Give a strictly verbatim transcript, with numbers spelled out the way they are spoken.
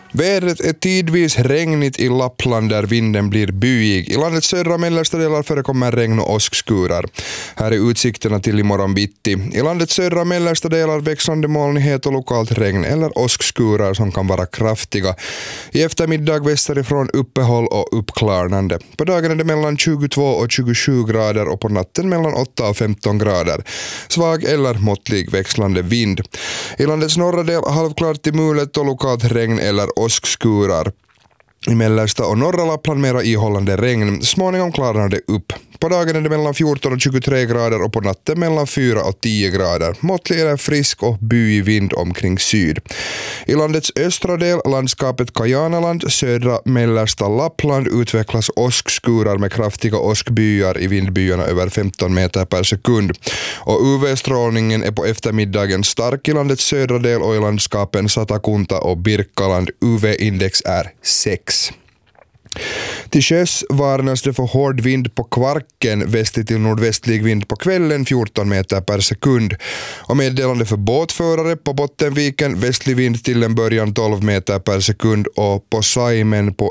Vädret är tidvis regnigt i Lappland där vinden blir byig. I landets södra och mellersta delar förekommer regn och åskskurar. Här är utsikterna till imorgon bitti. I landets södra och mellersta delar växande molnighet och lokalt regn eller åskskurar som kan vara kraftiga. I eftermiddag västerifrån uppehåll och uppklarnande. På dagen är det mellan tjugotvå och tjugosju grader och på natten mellan åtta och femton grader. Svag eller måttlig växlande vind. I landets norra del halvklart till mulet och lokalt regn eller åskskurar. I mellersta och norra Lappland mera ihållande regn, småningom klarnar det upp. På dagen är det mellan fjorton och tjugotre grader och på natten mellan fyra och tio grader. Måttlig eller frisk och byig vind omkring syd. I landets östra del, landskapet Kajanaland, södra mellersta Lappland utvecklas åskskurar med kraftiga åskbyar i vindbyarna över femton meter per sekund. Och U V-strålningen är på eftermiddagen stark i landets södra del och i landskapen Satakunta och Birkaland. U V-index är sex. Till sjöss varnas det för hård vind på Kvarken, västlig till nordvästlig vind på kvällen fjorton meter per sekund. Och meddelande för båtförare på Bottenviken, västlig vind till en början tolv meter per sekund och på Saimen på